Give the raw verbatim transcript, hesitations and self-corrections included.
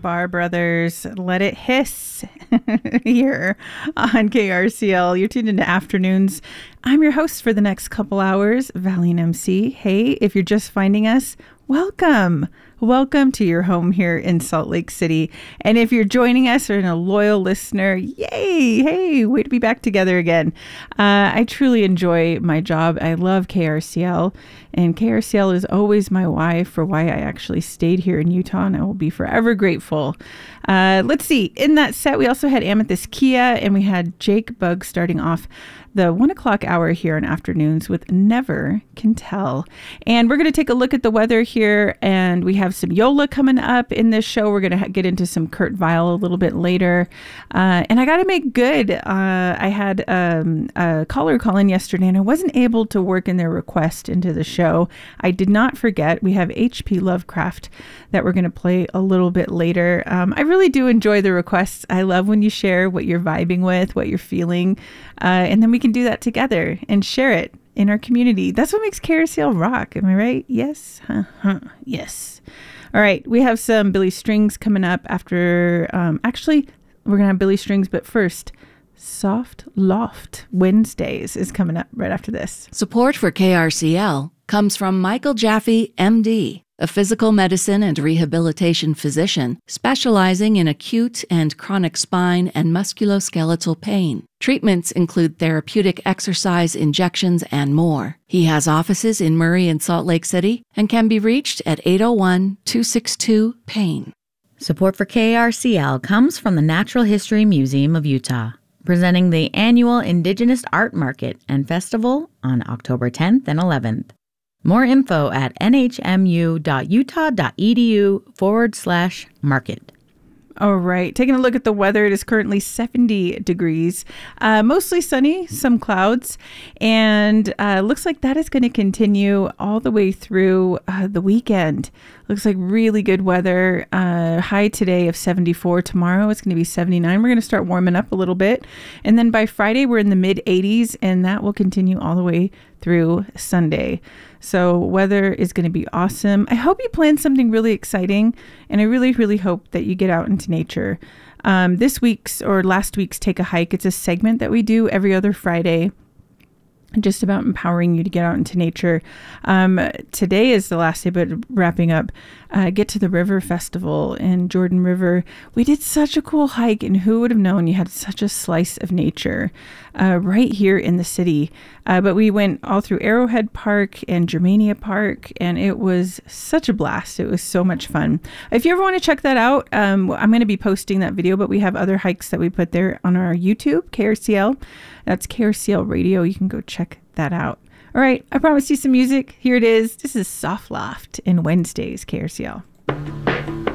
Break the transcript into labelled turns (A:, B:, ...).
A: Bar Brothers, Let It Hiss here on K R C L. You're tuned into Afternoons. I'm your host for the next couple hours, Valiant M C. Hey, if you're just finding us, welcome. Welcome to your home here in Salt Lake City. And if you're joining us or a loyal listener, yay, hey, way to be back together again. Uh, I truly enjoy my job. I love K R C L, and K R C L is always my why for why I actually stayed here in Utah, and I will be forever grateful. Uh, let's see. In that set, we also had Amethyst Kia, and we had Jake Bugg starting off the one o'clock hour here in Afternoons with Never Can Tell. And we're going to take a look at the weather here, and we have some Yola coming up in this show. We're going to ha- get into some Kurt Vile a little bit later. Uh, and I got to make good. Uh, I had um, a caller call in yesterday, and I wasn't able to work in their request into the show. I did not forget. We have H P Lovecraft that we're going to play a little bit later. Um, I really do enjoy the requests. I love when you share what you're vibing with, what you're feeling, uh, and then we can do that together and share it in our community. That's what makes K R C L rock. Am I right? Yes. Uh-huh. Yes. All right. We have some Billy Strings coming up after, um, actually, we're going to have Billy Strings, but first, Soft Loft Wednesdays is coming up right after this.
B: Support for K R C L comes from Michael Jaffe, M D, a physical medicine and rehabilitation physician specializing in acute and chronic spine and musculoskeletal pain. Treatments include therapeutic exercise, injections, and more. He has offices in Murray and Salt Lake City and can be reached at eight oh one, two six two, PAIN.
C: Support for K R C L comes from the Natural History Museum of Utah, presenting the annual Indigenous Art Market and Festival on October tenth and eleventh. More info at nhmu.utah.edu forward slash market.
A: All right. Taking a look at the weather, it is currently seventy degrees, uh, mostly sunny, some clouds, and uh, looks like that is going to continue all the way through uh, the weekend. Looks like really good weather. Uh, high today of seventy-four. Tomorrow it's going to be seventy-nine. We're going to start warming up a little bit. And then by Friday, we're in the mid eighties, and that will continue all the way through Sunday. So weather is going to be awesome. I hope you plan something really exciting, and I really, really hope that you get out into nature. Um, this week's or last week's Take a Hike, it's a segment that we do every other Friday, just about empowering you to get out into nature. Um, today is the last day, but wrapping up, uh, get to the River Festival in Jordan River. We did such a cool hike, and who would have known you had such a slice of nature uh, right here in the city. Uh, but we went all through Arrowhead Park and Germania Park, and it was such a blast. It was so much fun. If you ever want to check that out, um, I'm going to be posting that video, but we have other hikes that we put there on our YouTube, K R C L. That's K R C L Radio. You can go check that out. All right, I promised you some music. Here it is. This is Soft Loft in Wednesdays, K R C L.